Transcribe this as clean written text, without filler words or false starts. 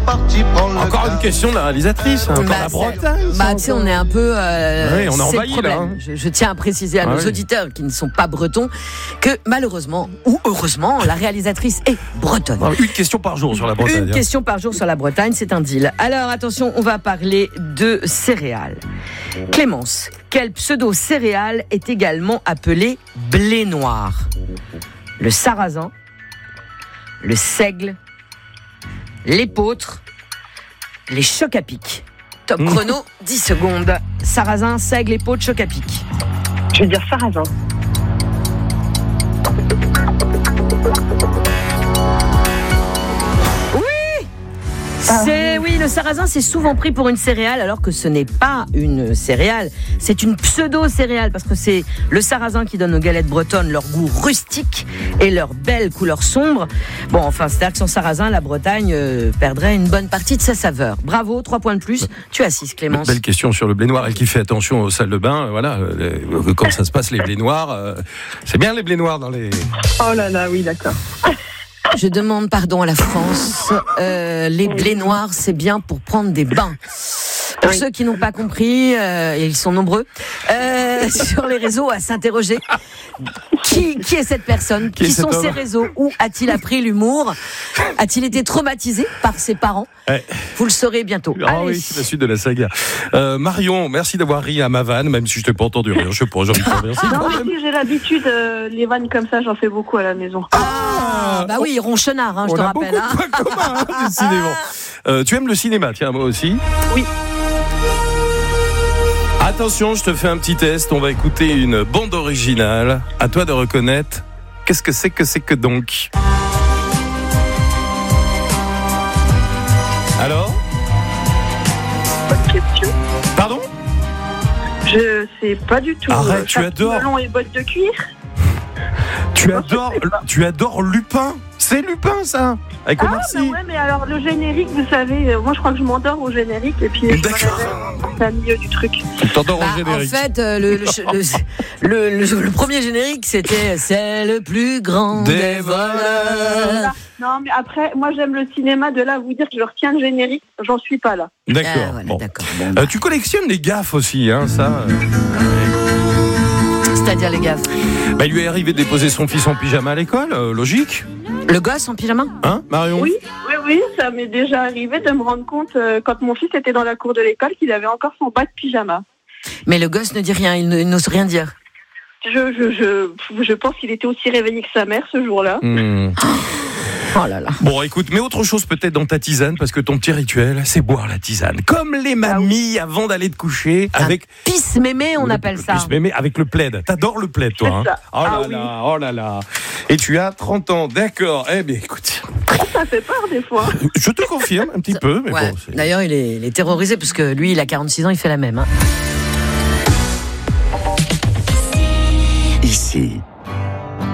Encore une question de la réalisatrice. Encore la Bretagne. Tu sais, on est un peu. Oui, on est envahi là. Hein. Je tiens à préciser à nos auditeurs qui ne sont pas bretons que malheureusement ou heureusement, la réalisatrice est bretonne. Une question par jour sur la Bretagne. Une question par jour sur la Bretagne, c'est un deal. Alors attention, on va parler de céréales. Clémence, quel pseudo-céréale est également appelé blé noir? Le sarrasin, le seigle, l'épeautre, les chocs à pic. Top chrono, 10 secondes. Sarrasin, seigle, épeautre, chocs à pic. Je vais dire sarrasin. Oui, le sarrasin, c'est souvent pris pour une céréale, alors que ce n'est pas une céréale. C'est une pseudo-céréale, parce que c'est le sarrasin qui donne aux galettes bretonnes leur goût rustique et leur belle couleur sombre. Bon, enfin, c'est-à-dire que sans sarrasin, la Bretagne perdrait une bonne partie de sa saveur. Bravo, 3 points de plus. Tu as 6, Clémence. Belle question sur le blé noir. Elle qui fait attention aux salles de bain. Voilà, quand ça se passe, les blés noirs. C'est bien les blés noirs dans les... Oh là là, oui, d'accord. Je demande pardon à la France. Les blés noirs, c'est bien pour prendre des bains. Pour ceux qui n'ont pas compris, et ils sont nombreux, sur les réseaux à s'interroger. Qui est cette personne? Qui sont ces réseaux? Où a-t-il appris l'humour? A-t-il été traumatisé par ses parents? Vous le saurez bientôt. Ah oui, c'est la suite de la saga. Marion, merci d'avoir ri à ma vanne, même si je t'ai pas entendu rire. Je sais pas, j'ai envie de dire merci. Non, mais si j'ai l'habitude, les vannes comme ça, j'en fais beaucoup à la maison. Bah oui, ronchonnard, je te rappelle. On a beaucoup de points communs, décidément. Tu aimes le cinéma, tiens, moi aussi. Oui. Attention, je te fais un petit test. On va écouter une bande originale. À toi de reconnaître. Qu'est-ce que c'est que donc? Alors? Bonne question. Pardon? Je sais pas du tout. Arrête, tu adores. Melon et bottes de cuir. Tu adores Lupin. C'est Lupin, ça. Avec Omar Sy. Ouais, mais alors le générique, vous savez, moi je crois que je m'endors au générique et puis je me réveille au milieu du truc. Tu t'endors au générique. En fait, le premier générique, c'était c'est le plus grand des voleurs. Non, mais après, moi j'aime le cinéma. De là à vous dire que je retiens le générique, j'en suis pas là. D'accord. Voilà, bon. d'accord. Bon, tu collectionnes les gaffes aussi, hein, ça. C'est-à-dire les gaffes. Il lui est arrivé de déposer son fils en pyjama à l'école, logique. Le gosse en pyjama? Hein, Marion? Oui, ça m'est déjà arrivé de me rendre compte quand mon fils était dans la cour de l'école qu'il avait encore son bas de pyjama. Mais le gosse ne dit rien, il n'ose rien dire. Je pense qu'il était aussi réveillé que sa mère ce jour-là. Oh là là. Bon, écoute, mets autre chose peut-être dans ta tisane, parce que ton petit rituel, c'est boire la tisane. Comme les mamies avant d'aller te coucher, avec... Pisse-mémé, on appelle ça. Pisse-mémé avec le plaid. T'adores le plaid, toi. C'est ça. Oh là là. Et tu as 30 ans, d'accord. Eh bien, écoute... Ça fait peur des fois. Je te confirme un petit peu, mais ouais. bon... D'ailleurs, il est terrorisé, parce que lui, il a 46 ans, il fait la même. Ici,